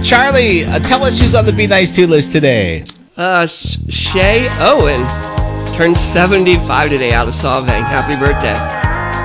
Charlie, tell us who's on the Be Nice To list today. Shay Owen turns 75 today out of Solvang. Happy birthday.